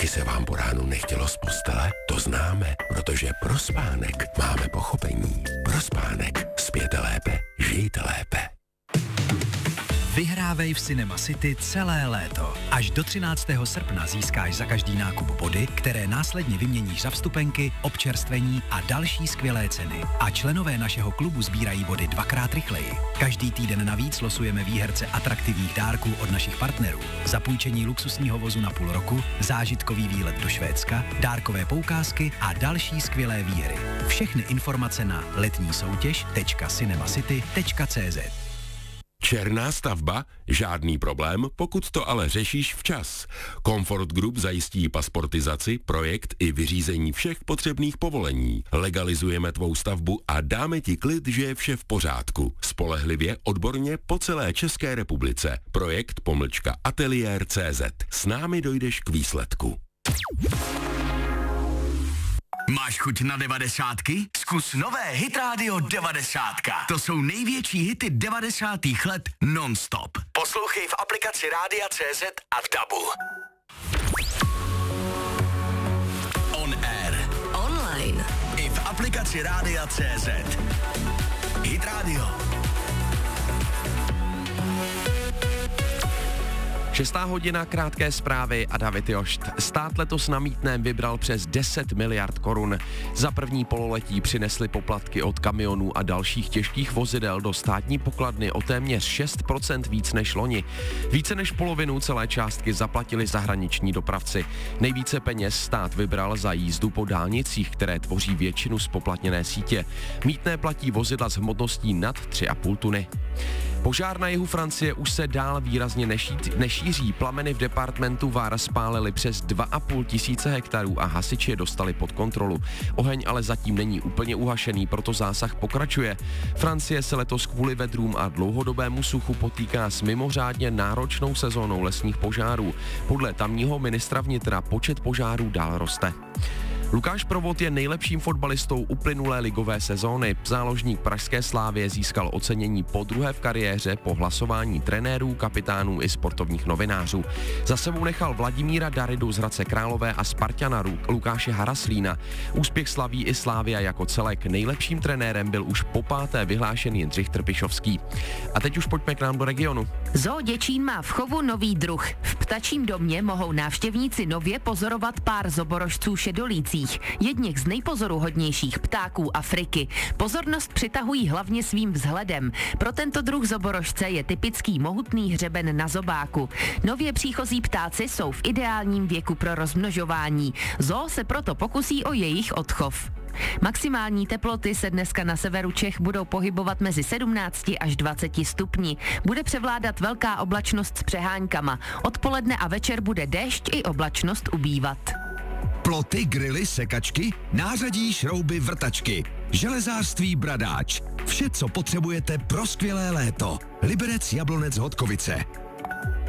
Taky se vám po ránu nechtělo z postele? To známe, protože pro spánek máme pochopení. Pro spánek spěte lépe, žijte lépe. Vyhrávej v Cinema City celé léto. Až do 13. srpna získáš za každý nákup body, které následně vyměníš za vstupenky, občerstvení a další skvělé ceny. A členové našeho klubu sbírají body 2x rychleji. Každý týden navíc losujeme výherce atraktivních dárků od našich partnerů. Zapůjčení luxusního vozu na půl roku, zážitkový výlet do Švédska, dárkové poukázky a další skvělé výhry. Všechny informace na letnísoutěž.cinemacity.cz. Černá stavba? Žádný problém, pokud to ale řešíš včas. Comfort Group zajistí pasportizaci, projekt i vyřízení všech potřebných povolení. Legalizujeme tvou stavbu a dáme ti klid, že je vše v pořádku. Spolehlivě, odborně po celé České republice. Projekt _ateliér.cz. S námi dojdeš k výsledku. Máš chuť na 90ky? Zkus nové Hit Radio 90. To jsou největší hity 90. let non-stop. Poslouchej v aplikaci Rádia CZ a v DABu. On air. Online. I v aplikaci Rádia CZ. Hit Radio. 6. hodina, krátké zprávy a David Jošt. Stát letos na mýtném vybral přes 10 miliard korun. Za první pololetí přinesly poplatky od kamionů a dalších těžkých vozidel do státní pokladny o téměř 6% víc než loni. Více než polovinu celé částky zaplatili zahraniční dopravci. Nejvíce peněz stát vybral za jízdu po dálnicích, které tvoří většinu spoplatněné sítě. Mýtné platí vozidla s hmotností nad 3,5 tuny. Požár na jihu Francie už se dál výrazně nešíří. Plameny v departementu Var spálily přes 2,5 tisíce hektarů a hasiči je dostali pod kontrolu. Oheň ale zatím není úplně uhašený, proto zásah pokračuje. Francie se letos kvůli vedrům a dlouhodobému suchu potýká s mimořádně náročnou sezónou lesních požárů. Podle tamního ministra vnitra počet požárů dál roste. Lukáš Provod je nejlepším fotbalistou uplynulé ligové sezóny. Záložník pražské Slávie získal ocenění podruhé v kariéře po hlasování trenérů, kapitánů i sportovních novinářů. Za sebou nechal Vladimíra Daridu z Hradce Králové a Spartana Lukáše Haraslína. Úspěch slaví i Slávia jako celek. Nejlepším trenérem byl už po 5. vyhlášen Jindřich Trpišovský. A teď už pojďme k nám do regionu. Zoo Děčín má v chovu nový druh. V ptačím domě mohou návštěvníci nově pozorovat pár zoborožců šedolících, jedněch z nejpozoruhodnějších ptáků Afriky. Pozornost přitahují hlavně svým vzhledem. Pro tento druh zoborožce je typický mohutný hřeben na zobáku. Nově příchozí ptáci jsou v ideálním věku pro rozmnožování. Zoo se proto pokusí o jejich odchov. Maximální teploty se dneska na severu Čech budou pohybovat mezi 17 až 20 stupni. Bude převládat velká oblačnost s přeháňkama. Odpoledne a večer bude déšť i oblačnost ubývat. Ploty, grily, sekačky, nářadí, šrouby, vrtačky. Železářství Bradáč. Vše, co potřebujete pro skvělé léto. Liberec, Jablonec, Hodkovice.